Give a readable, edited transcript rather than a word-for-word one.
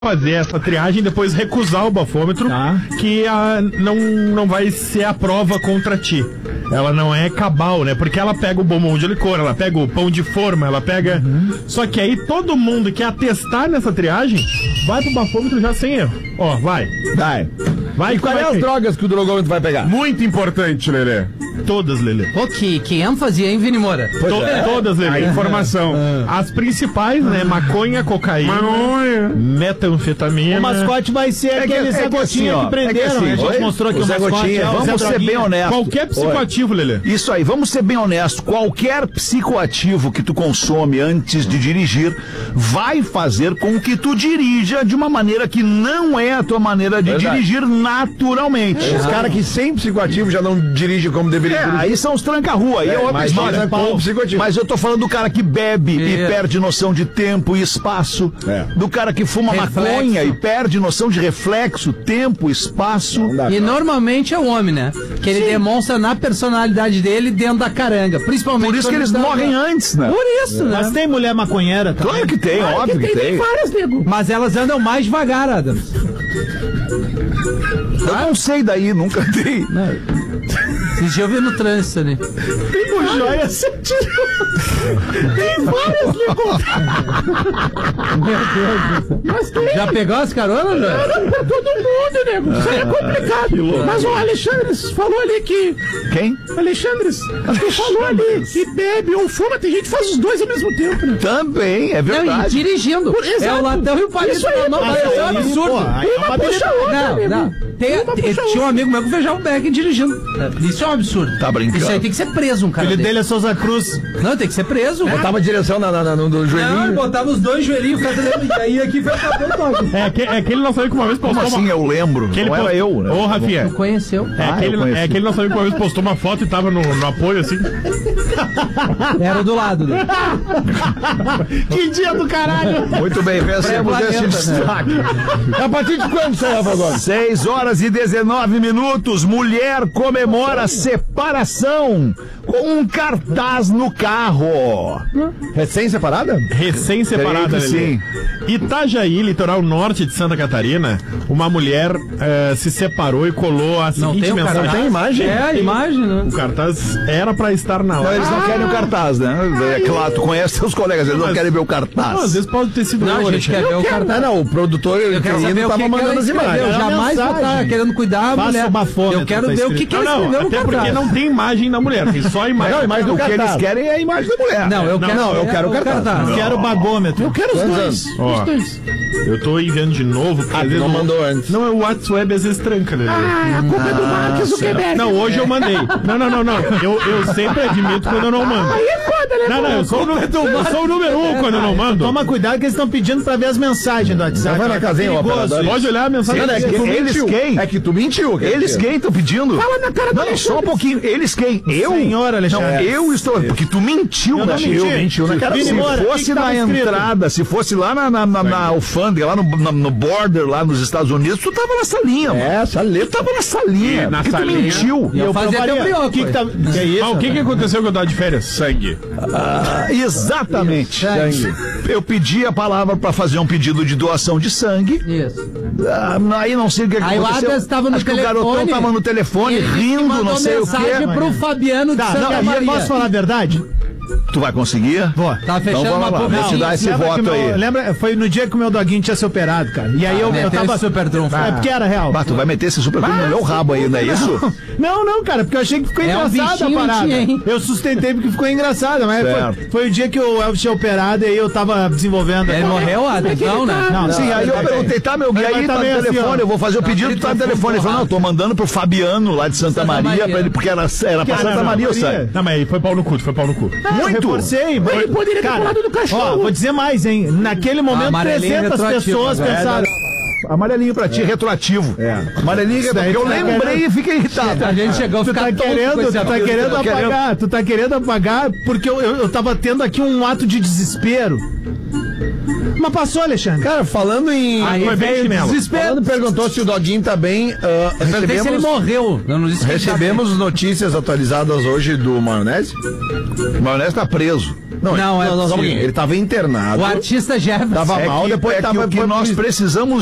fazer essa triagem e depois recusar o bafômetro, que não vai ser a prova contra ti. Ela não é cabal, né? Porque ela pega o bombom de licor, ela pega o pão de forma, ela pega... Só que aí todo mundo que atestar nessa triagem vai pro bafômetro já sem erro. Ó, vai. Vai. E quais as drogas que o drogômetro vai pegar? Muito importante, Lelê. Todas, Lelê. Pô, que ênfase, hein, Vini Moura? Todas, Lelê. A informação. As principais, né? Maconha, cocaína, metanfetamina. O mascote vai ser aquele Zé Gotinha que prenderam. A gente mostrou aqui o mascote. Vamos ser bem honestos. Qualquer psicoativo, Lelê. Isso aí, vamos ser bem honestos. Qualquer psicoativo que tu consome antes de dirigir vai fazer com que tu dirija de uma maneira que não é a tua maneira de dirigir naturalmente. Os caras que sem psicoativo já não dirigem como deveriam dirigir. Aí são os tranca-rua, aí é outra história. Mas eu tô falando do cara que bebe e perde noção de tempo e espaço. Do cara que fuma maconha e perde noção de reflexo, tempo, espaço. E normalmente é o homem, né? Que ele demonstra na personalidade dele dentro da caranga. Principalmente por isso que eles morrem antes, né? Por isso, né? Mas tem mulher maconheira também. Claro que tem, óbvio que tem. Várias, nego. Mas elas andam mais devagar, Adams. Eu não sei daí, nunca dei. Esse dia eu vi no trânsito ali. Tem o joia sentido. Tem várias, nego. Meu Deus do céu. Mas tem. Já pegou as caronas, velho? Pra todo mundo, nego. Isso aí é complicado. Mas o Alexandre falou ali que... Quem? Alexandre falou ali que bebe ou fuma. Tem gente que faz os dois ao mesmo tempo, né? Também, é verdade. Não, e dirigindo. É o latão e o palito na mão. Isso é um absurdo. Uma puxa outra, não. Tinha um amigo meu que beijava um bag dirigindo. Isso é um absurdo. Tá brincando. Isso aí tem que ser preso, um cara. O filho dele é Souza Cruz. Não, tem que ser preso. Botava a direção no joelhinho. Não, botava os dois joelhinhos, e aí aqui foi pra ver toque. É que ele não sabia que uma vez postou. Como assim eu lembro? Que ele não era eu, né? Ô, Rafinha. Tu conheceu? É que ele não sabia que uma vez postou uma foto e tava no apoio assim. Era do lado dele. Que dia do caralho! Muito bem, vencemos esse destaque. A partir de quando você leva agora? 6h19. Mulher comemora separação com um cartaz no carro. Recém-separada? Recém-separada, sim. Itajaí, litoral norte de Santa Catarina, uma mulher se separou e colou a seguinte mensagem. Não tem imagem? É, a imagem, né? O cartaz era pra estar na hora. Não, eles não querem o cartaz, né? É claro, tu conhece seus colegas, eles não querem ver o cartaz. Não, às vezes pode ter sido Não, a gente quer ver o cartaz. Não, o produtor interino tava mandando as imagens. Eu jamais vou estar querendo cuidar da mulher. Eu quero ver o que ele escreveu no até cartaz. porque não tem imagem da mulher, tem só a imagem. Não, imagem do O que cartaz. eles querem é a imagem da mulher. Não, eu quero o cartaz. Eu quero o bagômetro. Eu quero os dois. Ó, eu tô enviando de novo. Porque às vezes não mandou antes. Não, o WhatsApp às vezes tranca, né? A culpa é do Mark Zuckerberg. Não, hoje eu mandei. Não. Eu sempre admito quando eu não mando. Aí é foda, né? Não, eu sou o número 1 quando eu não mando. Toma cuidado que eles estão pedindo pra ver as mensagens do WhatsApp. Vai na casinha, ó. Pode olhar a mensagem. Eles quem? É que tu mentiu. Eles quem estão pedindo? Fala na cara do Não, só um pouquinho. Eles quem? Eu? Senhor Alexandre. Não, eu estou... Porque tu mentiu, Eu né? não menti. Eu mentiu na cara. Vini Se Moura, fosse que na tava escrito? entrada, se fosse lá na alfândega, lá no border, lá nos Estados Unidos, tu tava na salinha, mano. Essa letra. Tu tava na salinha. Na Porque tu salinha. mentiu. E eu fazia teu brioco. O que tá... Que é isso? Mas o que aconteceu que eu tava de férias? Sangue. Exatamente. Sangue. Eu pedi a palavra pra fazer um pedido de doação de sangue. Isso. Aí não sei o que Aí o aconteceu. Adams estava no Acho telefone. que o garotão tava no telefone, rindo, não sei o mensagem quê. pro Fabiano de Santa Não, Maria. posso falar a verdade? Tu vai conseguir? Vou. Tá fechando Então vamos uma lá, vou te dar esse voto aí. Lembra, foi no dia que o meu doguinho tinha se operado, cara. E aí eu tava... super trunfo. É porque era real. Bah, tu vai meter esse super no meu rabo aí, não é isso? Não, cara, porque eu achei que ficou É um engraçada a bichinho, parada. hein? Eu sustentei porque ficou engraçada, mas foi o dia que o Elvis tinha operado e aí eu tava desenvolvendo. Ele morreu, Adams? Não, né? Não, sim, Aí eu perguntei, tá, meu guia, aí tá no telefone, eu vou fazer o pedido, tá no telefone. Ele falou, não, eu tô mandando pro Fabiano lá de Santa Maria, pra ele, porque era pra Santa Maria, eu sei. Não, mas aí foi pau no cu. Muito. Reforcei. Ele poderia ter falado do cachorro. Ó, vou dizer mais, hein. Naquele momento, 300 pessoas pensaram... Amarelinho pra ti, retroativo. Amarelinho, eu lembrei e fiquei irritado. A gente chegou a ficar Tu tá querendo apagar porque eu tava tendo aqui um ato de desespero. Mas passou, Alexandre. Cara, falando em... Aí foi bem veio o chinelo. desespero. Falando, perguntou se o Doguinho tá bem. Eu perguntei se ele morreu. Eu não disse que ele tá Recebemos notícias atualizadas hoje do Maionese? O Maionese tá preso. Não, é só um possível. pouquinho. Ele tava internado. O artista Jefferson. Tava mal, depois é tava... que o que nós precisamos